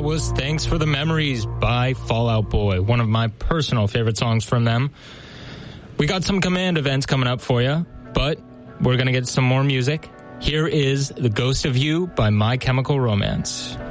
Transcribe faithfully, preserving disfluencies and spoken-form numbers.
was Thanks for the Memories by Fall Out Boy, one of my personal favorite songs from them. We got some Command events coming up for you, but we're going to get some more music. Here is The Ghost of You by My Chemical Romance.